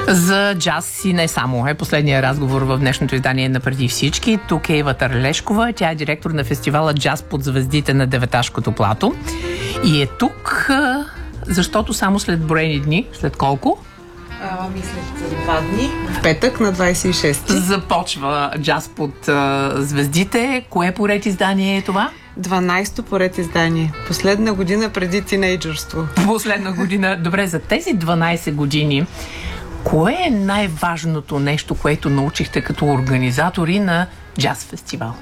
За джаз и не само е последния разговор в днешното издание на Преди всички. Тук е Ива Търлешкова, тя е директор на фестивала Джаз под звездите на Деветашкото плато. И е тук, защото само след броени дни, след колко? След 2 дни, в петък на 26-ти. Започва Джаз под звездите. Кое поред издание е това? 12-то поред издание. Последна година преди тинейджърство. Последна година. Добре, за тези 12 години, кое е най-важното нещо, което научихте като организатори на джаз фестивал?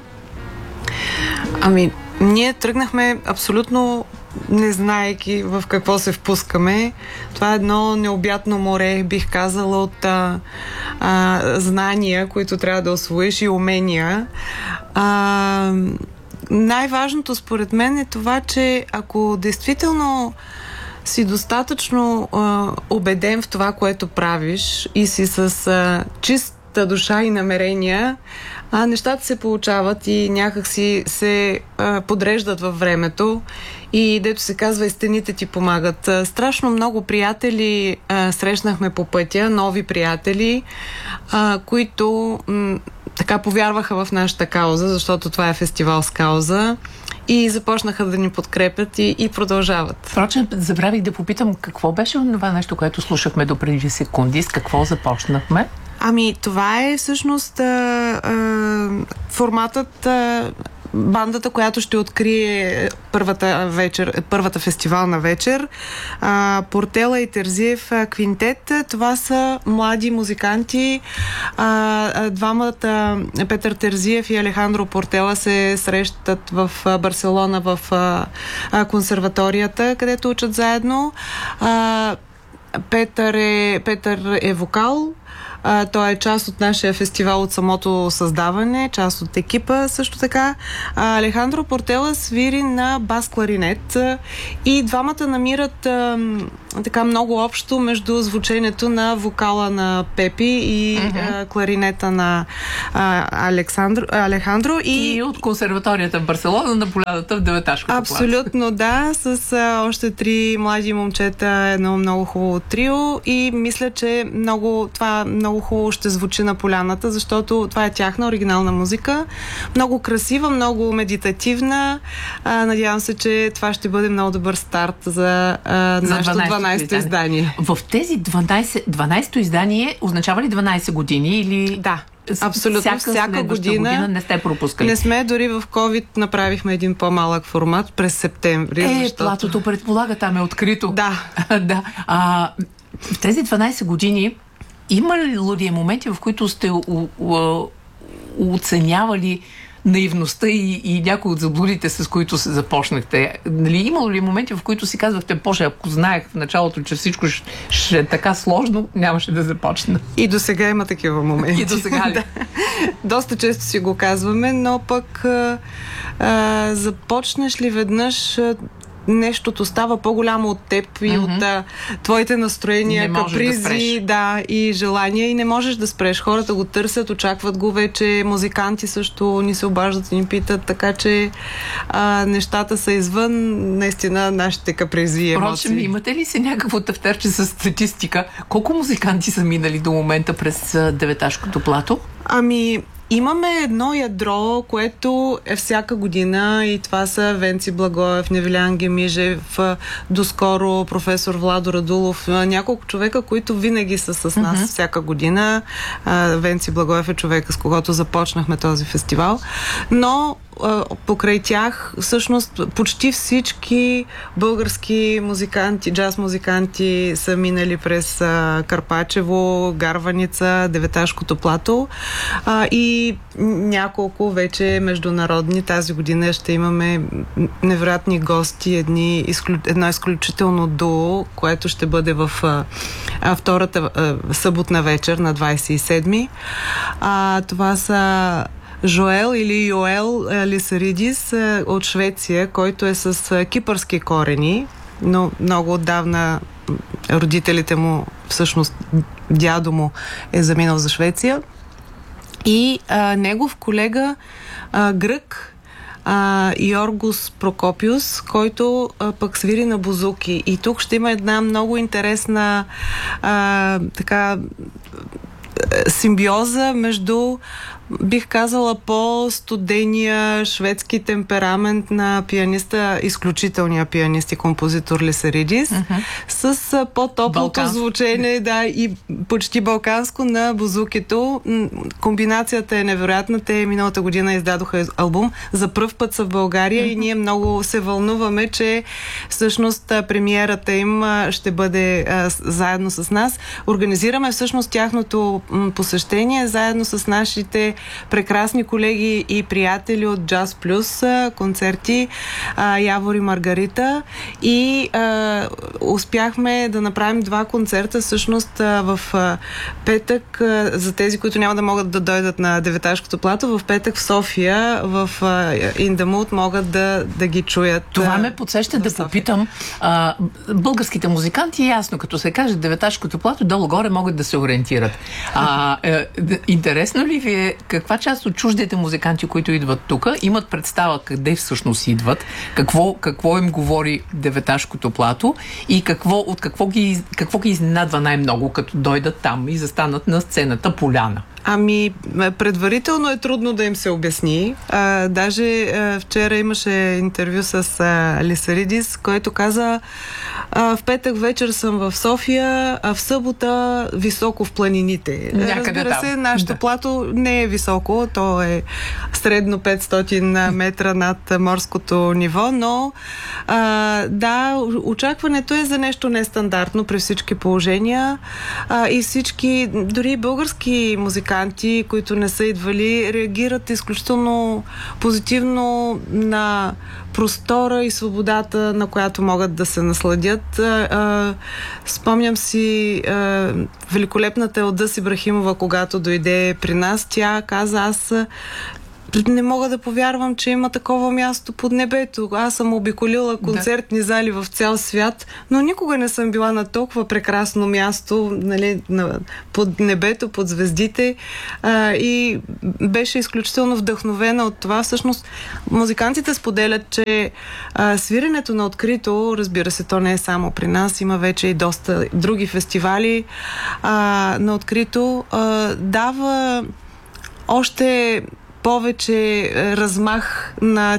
Ние тръгнахме абсолютно не знаейки в какво се впускаме. Това е едно необятно море, бих казала, от знания, които трябва да усвоиш, и умения. Най-важното според мен е това, че ако действително си достатъчно убеден в това, което правиш и си с чиста душа и намерения, нещата се получават и някак си се подреждат във времето и, дето се казва, и стените ти помагат. Страшно много приятели срещнахме по пътя, нови приятели, които така повярваха в нашата кауза, защото това е фестивал с кауза, и започнаха да ни подкрепят и продължават. Впрочем, забравих да попитам, какво беше това нещо, което слушахме до преди секунди, с какво започнахме? Това е всъщност форматът, бандата, която ще открие първата фестивална вечер. Портела и Терзиев квинтет. Това са млади музиканти. Двамата, Петър Терзиев и Алехандро Портела, се срещат в Барселона в консерваторията, където учат заедно. Петър е вокал. Той е част от нашия фестивал от самото създаване, част от екипа също така. Алехандро Портела свири на бас-кларинет и двамата намират така много общо между звучението на вокала на Пепи и кларинета на Алехандро. И от консерваторията в Барселона на полядата в Деветашкото плато. Абсолютно, да, с още 3 млади момчета, едно много хубаво трио, и мисля, че това много хубаво ще звучи на поляната, защото това е тяхна оригинална музика. Много красива, много медитативна. Надявам се, че това ще бъде много добър старт за нашето 12-то издание. В тези 12-то издание означава ли 12 години или... Да. Абсолютно, всяка година не сте пропускали. Не сме, дори в COVID направихме един по-малък формат през септември. Защото... платото предполага, там е открито. Да. Да. В тези 12 години има ли моменти, в които сте оценявали наивността и някои от заблудите, с които се започнахте? Имало ли моменти, в които си казвахте, Боже, ако знаех в началото, че всичко ще е така сложно, нямаше да започна? И до сега има такива моменти. И до сега ли? Доста често си го казваме, но пък започнеш ли веднъж, нещото става по-голямо от теб и от твоите настроения, капризи, и желания, и не можеш да спреш. Хората го търсят, очакват го вече, музиканти също ни се обаждат и ни питат, така че нещата са извън наистина нашите капризи и емоции. Впрочем, имате ли си някакво тефтерче с статистика? Колко музиканти са минали до момента през Деветашкото плато? Имаме едно ядро, което е всяка година, и това са Венци Благоев, Невелян Гемижев, доскоро професор Владо Радулов, няколко човека, които винаги са с нас всяка година. Венци Благоев е човека, с когото започнахме този фестивал. Но покрай тях всъщност почти всички български музиканти, джаз музиканти са минали през Карпачево, Гарваница, Деветашкото плато, и няколко вече международни. Тази година ще имаме невероятни гости, едно изключително дуо, което ще бъде в втората съботна вечер на 27-ми. Това са Жоел или Йоел Лисаридис от Швеция, който е с кипърски корени, но много отдавна родителите му, всъщност дядо му, е заминал за Швеция. И негов колега грък, Йоргос Прокопиус, който пък свири на бузуки. И тук ще има една много интересна така симбиоза между, бих казала, по-студения шведски темперамент на пианиста, изключителния пианист и композитор Лисаридис, с по-топлото звучение, да, и почти балканско на бузукито. Комбинацията е невероятна. Те миналата година издадоха албум. За пръв път са в България и ние много се вълнуваме, че всъщност премиерата им ще бъде заедно с нас. Организираме всъщност тяхното посещение заедно с нашите прекрасни колеги и приятели от Jazz Plus концерти Явор и Маргарита, и успяхме да направим 2 концерта всъщност в петък, за тези, които няма да могат да дойдат на Деветашкото плато, в петък в София, в In the Mood могат да ги чуят. Това ме подсеща да попитам. Българските музиканти, ясно, като се каже Деветашкото плато, долу-горе могат да се ориентират. Интересно ли ви е каква част от чуждите музиканти, които идват тук, имат представа къде всъщност идват, какво им говори Деветашкото плато и какво ги изненадва най-много, като дойдат там и застанат на сцената Поляна? Предварително е трудно да им се обясни. Даже вчера имаше интервю с Лисаридис, който каза: в петък вечер съм в София, а в събота високо в планините. Разбира се, нашето плато не е високо, то е средно 500 метра над морското ниво, но да, очакването е за нещо нестандартно при всички положения, и всички, дори български музиканти, които не са идвали, реагират изключително позитивно на простора и свободата, на която могат да се насладят. Спомням си великолепната Елдъс Ибрахимова, когато дойде при нас. Тя каза: аз не мога да повярвам, че има такова място под небето. Аз съм обиколила концертни зали в цял свят, но никога не съм била на толкова прекрасно място, нали, под небето, под звездите, и беше изключително вдъхновена от това. Всъщност, музикантите споделят, че свиренето на открито, разбира се, то не е само при нас, има вече и доста други фестивали на открито, дава още повече размах на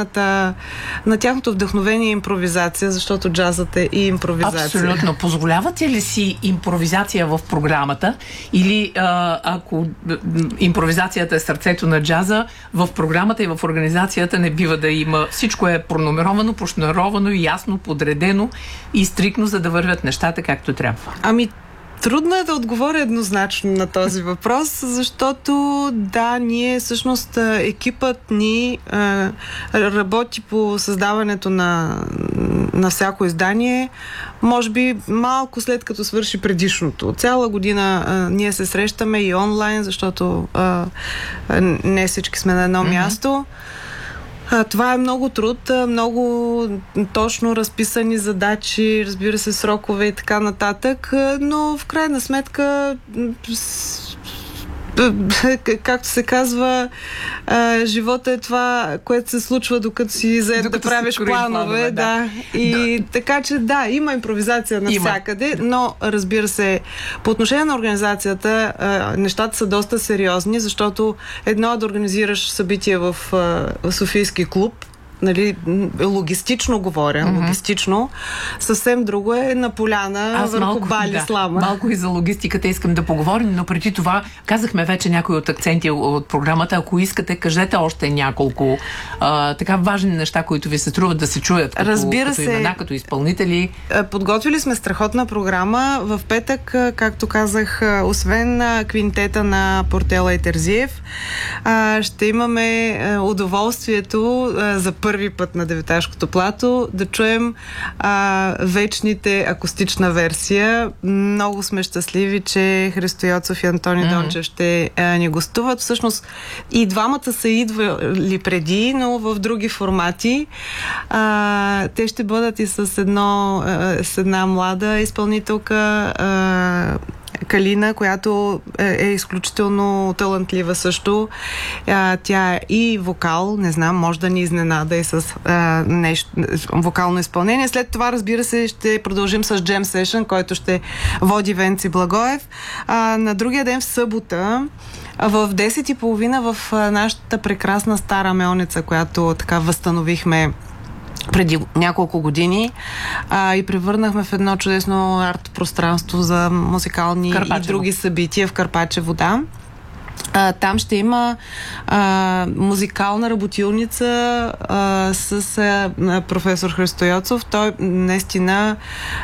тяхното вдъхновение и импровизация, защото джазът е и импровизация. Абсолютно. Позволявате ли си импровизация в програмата, или ако импровизацията е сърцето на джаза, в програмата и в организацията не бива да има? Всичко е пронумеровано, пошнуровано, ясно, подредено и стриктно, за да вървят нещата както трябва. Трудно е да отговоря еднозначно на този въпрос, защото да, ние всъщност екипът ни работи по създаването на всяко издание, може би малко след като свърши предишното. Цяла година ние се срещаме и онлайн, защото не всички сме на едно място. Това е много труд, много точно разписани задачи, разбира се, срокове и така нататък, но в крайна сметка, както се казва, живота е това, което се случва докато си заед да правиш планове. Да. И така че да, има импровизация навсякъде, но разбира се, по отношение на организацията нещата са доста сериозни, защото едно е да организираш събитие в Софийски клуб, нали, логистично говоря, логистично. Съвсем друго е на поляна върху Бали Слама. Малко и за логистиката искам да поговорим, но преди това казахме вече някои от акценти от програмата. Ако искате, кажете още няколко така важни неща, които ви се струват да се чуят като имена, като изпълнители. Подготвили сме страхотна програма. В петък, както казах, освен квинтета на Портела и Терзиев, ще имаме удоволствието за първи път на Деветашкото плато да чуем вечните акустична версия. Много сме щастливи, че Христо Йоцов и Антони Дончев ще ни гостуват. Всъщност и двамата са идвали преди, но в други формати. Те ще бъдат и с една млада изпълнителка, Калина, която е изключително талантлива също. Тя е и вокал, не знам, може да ни изненада и с нещо, вокално изпълнение. След това, разбира се, ще продължим с Jam Session, който ще води Венци Благоев. На другия ден, в събота, в 10:30 в нашата прекрасна стара мелница, която така възстановихме преди няколко години и превърнахме в едно чудесно арт-пространство за музикални и други събития в Карпачево, да. Там ще има музикална работилница с професор Христо Йоцов. Той наистина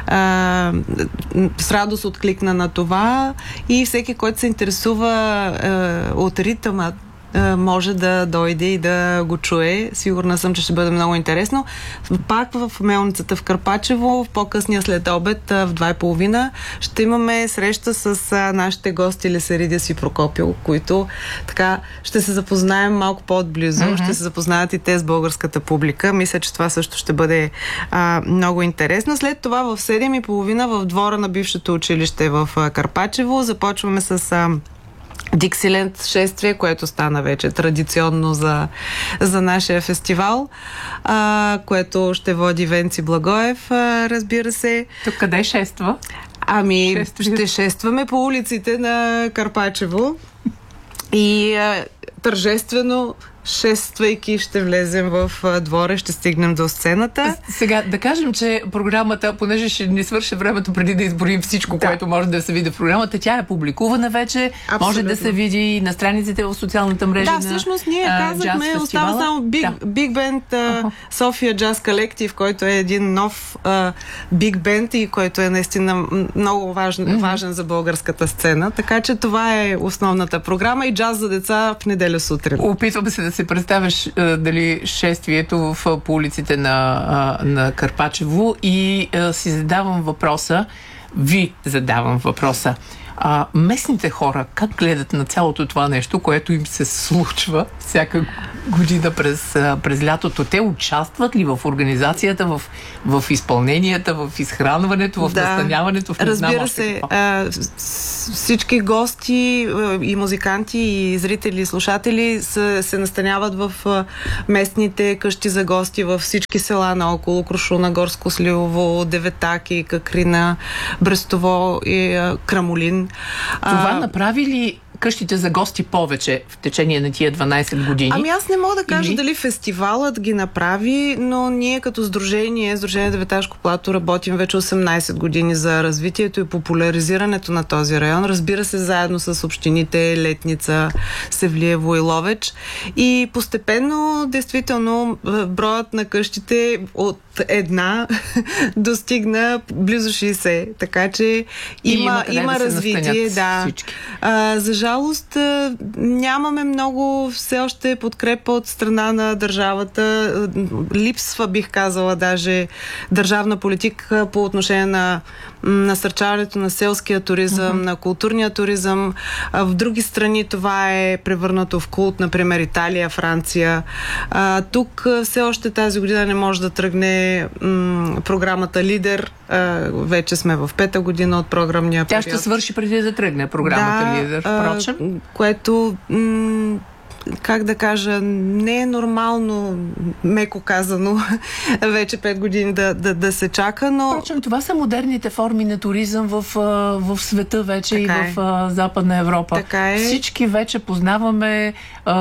с радост откликна на това и всеки, който се интересува от ритъма, може да дойде и да го чуе. Сигурна съм, че ще бъде много интересно. Пак в мелницата в Карпачево, в по-късния след обед, в 2:30, ще имаме среща с нашите гости Лесаридис и Прокопил, които така ще се запознаем малко по-отблизо. Ще се запознаят и те с българската публика. Мисля, че това също ще бъде много интересно. След това в 7:30 в двора на бившето училище в Карпачево започваме с Диксиленд шествие, което стана вече традиционно за нашия фестивал, което ще води Венци Благоев, разбира се. Тук къде шества? Ще шестваме по улиците на Карпачево и тържествено шествайки ще влезем в двора, ще стигнем до сцената. Сега да кажем, че програмата, понеже ще ни свърши времето преди да изборим всичко, което може да се види в програмата, тя е публикувана вече, може да се види на страниците в социалната мрежа. Да, всъщност ние казахме, остава само Big Band София Джаз Колектив, който е един нов Big Band и който е наистина много важен за българската сцена. Така че това е основната програма и джаз за деца в неделя сутрин. Опитваме се да се представяш дали шествието по улиците на Карпачево и си задавам въпроса, местните хора как гледат на цялото това нещо, което им се случва всяка година през лятото? Те участват ли в организацията, в изпълненията, в изхранването, в настаняването? Разбира се, всички гости и музиканти, и зрители, и слушатели се настаняват в местните къщи за гости във всички села наоколо: Крушуна, Горско Сливово, Деветаки, Какрина, Брестово и Крамолин. Това направи ли къщите за гости повече в течение на тия 12 години? Аз не мога да кажа дали фестивалът ги направи, но ние като Сдружение Деветашко плато, работим вече 18 години за развитието и популяризирането на този район. Разбира се, заедно с общините Летница, Севлиево и Ловеч. И постепенно, действително, броят на къщите от една достигна близо 60. Така че има развитие. За жалост нямаме много все още подкрепа от страна на държавата. Липсва, бих казала, даже държавна политика по отношение на насърчаването на селския туризъм, на културния туризъм. В други страни това е превърнато в култ, например Италия, Франция. Тук все още тази година не може да тръгне програмата Лидер. Вече сме в 5-та година от програмния период. Тя ще свърши преди да тръгне програмата Лидер, впрочем. Което как да кажа, не е нормално, меко казано, вече 5 години да се чака, но... Впрочем, това са модерните форми на туризъм в света вече и в Западна Европа. Така е. Всички вече познаваме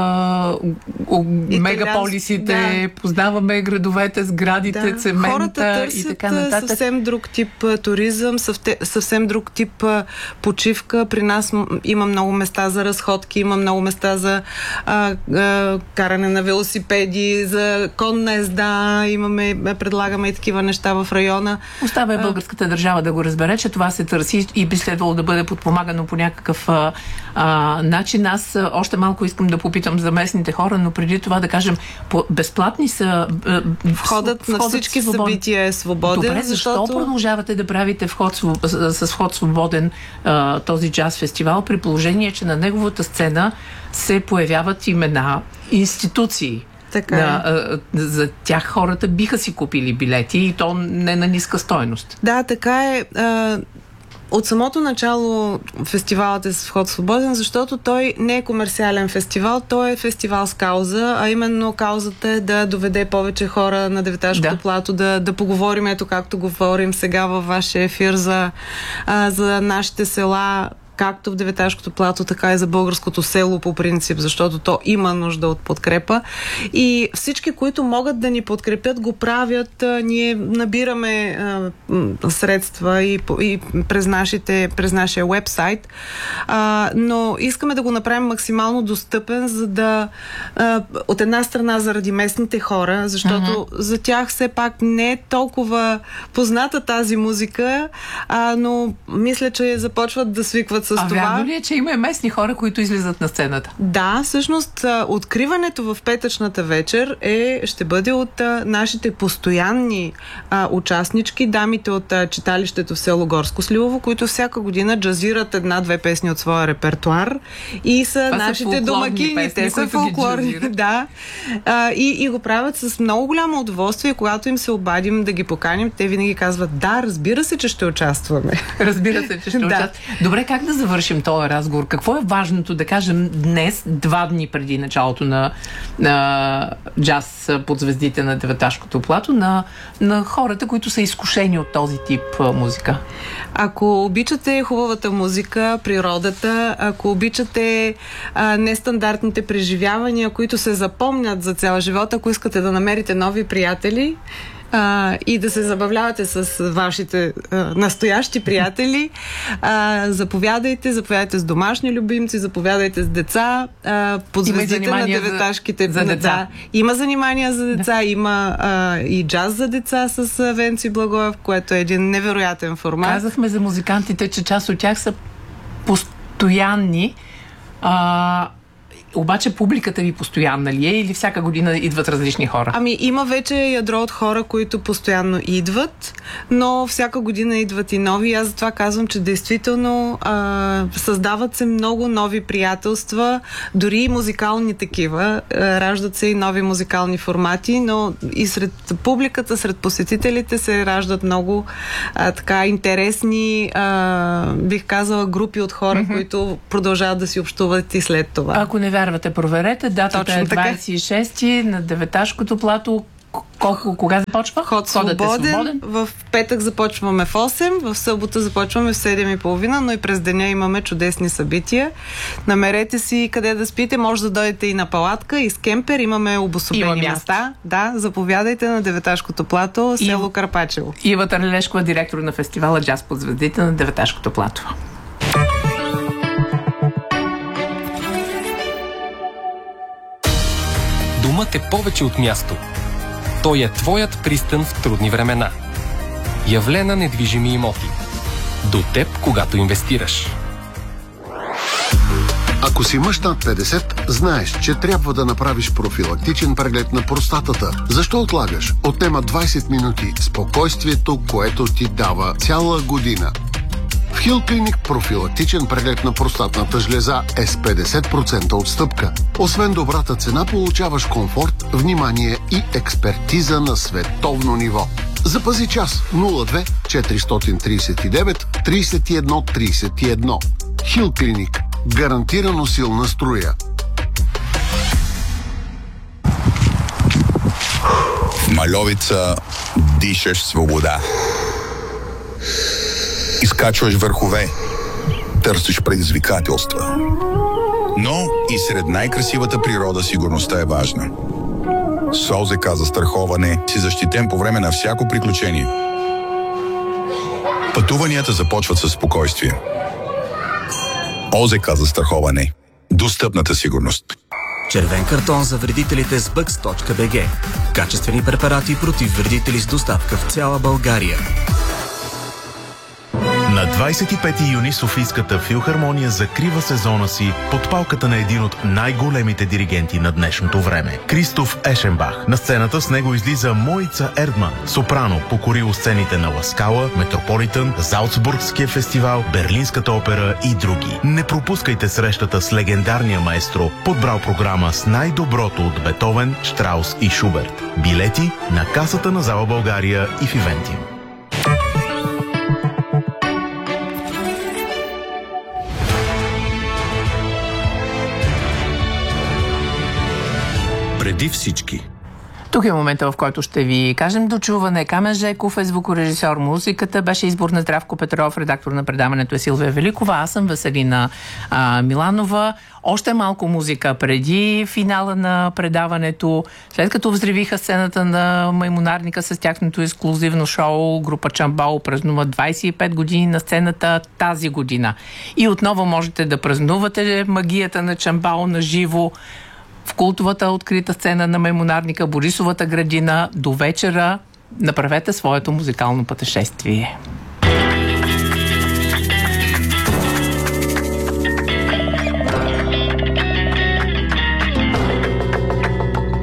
мегаполисите, познаваме градовете, сградите, цемента и така нататък. Хората търсят съвсем друг тип туризъм, съвсем друг тип почивка. При нас има много места за разходки, има много места за каране на велосипеди, за конна езда, предлагаме и такива неща в района. Остава българската държава да го разбере, че това се търси и би следвало да бъде подпомагано по някакъв начин. Аз още малко искам да попитам за местните хора, но преди това да кажем, безплатни са... Входът на всички събития е свободен. Добре, защо продължавате да правите с вход свободен този джаз фестивал, при положение, че на неговата сцена се появяват имена, институции? За тях хората биха си купили билети и то не на ниска стойност. Да, така е. От самото начало фестивалът е с вход свободен, защото той не е комерциален фестивал, той е фестивал с кауза, а именно каузата е да доведе повече хора на Деветашкото плато, да поговорим, ето както говорим сега във вашия ефир за нашите села, както в Деветашкото плато, така и за българското село по принцип, защото то има нужда от подкрепа. И всички, които могат да ни подкрепят, го правят. Ние набираме средства и през нашия уебсайт, но искаме да го направим максимално достъпен, за да от една страна заради местните хора, защото за тях все пак не е толкова позната тази музика, но мисля, че започват да свикват с това. Вярно ли е, че има местни хора, които излизат на сцената? Да, всъщност откриването в петъчната вечер ще бъде от нашите постоянни участнички, дамите от читалището в село Горско Сливово, които всяка година джазират една-две песни от своя репертуар и са нашите домакини. Те са фолклорни. Да. И го правят с много голямо удоволствие. Когато им се обадим да ги поканим, те винаги казват: да, разбира се, че ще участваме. Разбира се, че ще участваме. Добре, как да завършим този разговор? Какво е важното да кажем днес, 2 дни преди началото на джаз под звездите на Деветашкото плато, на хората, които са изкушени от този тип музика? Ако обичате хубавата музика, природата, ако обичате нестандартните преживявания, които се запомнят за цял живот, ако искате да намерите нови приятели, и да се забавлявате с вашите настоящи приятели, заповядайте с домашни любимци, заповядайте с деца, под звездите на Деветашките. За деца. Има занимания за деца, има и джаз за деца с Венци Благоев, което е един невероятен формат. Казахме за музикантите, че част от тях са постоянни. Обаче публиката ви постоянна ли е или всяка година идват различни хора? Има вече ядро от хора, които постоянно идват, но всяка година идват и нови. Аз затова казвам, че действително създават се много нови приятелства, дори и музикални такива. Раждат се и нови музикални формати, но и сред публиката, сред посетителите се раждат много интересни, бих казала, групи от хора, които продължават да си общуват и след това. Ако не вярвате, проверете. Датата е 26 на Деветашкото плато. Кога започва? Ход свободен. В петък започваме в 8, в събота започваме в 7:30, но и през деня имаме чудесни събития. Намерете си къде да спите, може да дойдете и на палатка, и с кемпер, имаме обособени места. Да, заповядайте на Деветашкото плато, село Карпачево. Ива Търлешкова, директор на фестивала Джаз под звездите на Деветашкото плато. Думът е повече от място. Той е твоят пристан в трудни времена. Явлена недвижими имоти. До теб, когато инвестираш. Ако си мъж над 50, знаеш, че трябва да направиш профилактичен преглед на простатата. Защо отлагаш? Отнема 20 минути спокойствието, което ти дава цяла година. В Хил Клиник профилактичен преглед на простатната жлеза е с 50% отстъпка. Освен добрата цена, получаваш комфорт, внимание и експертиза на световно ниво. Запази час 02 439 31 31. Хил Клиник. Гарантирано силна струя. В Мальовица дишаш свобода. Изкачваш върхове, търсиш предизвикателства. Но и сред най-красивата природа сигурността е важна. С ОЗК застраховане си защитен по време на всяко приключение. Пътуванията започват със спокойствие. ОЗК застраховане. Достъпната сигурност. Червен картон за вредителите с Bugs.bg. Качествени препарати против вредители с доставка в цяла България. На 25 юни Софийската филхармония закрива сезона си под палката на един от най-големите диригенти на днешното време – Кристоф Ешенбах. На сцената с него излиза Моица Ердман, сопрано, покорило сцените на Ла Скала, Метрополитън, Залцбургския фестивал, Берлинската опера и други. Не пропускайте срещата с легендарния маестро, подбрал програма с най-доброто от Бетовен, Штраус и Шуберт. Билети на касата на Зала България и в Ивентим. преди всички. Тук е момента, в който ще ви кажем дочуване. Камен Жеков е звукорежисьор. Музиката беше избор на Здравко Петров, редактор на предаването е Силвия Великова. Аз съм Веселина Миланова. Още малко музика преди финала на предаването. След като взривиха сцената на Маймунарника с тяхното ексклузивно шоу, група Чамбал празнува 25 години на сцената тази година. И отново можете да празнувате магията на Чамбал на живо в култовата открита сцена на Маймунарника, Борисовата градина. До вечера направете своето музикално пътешествие.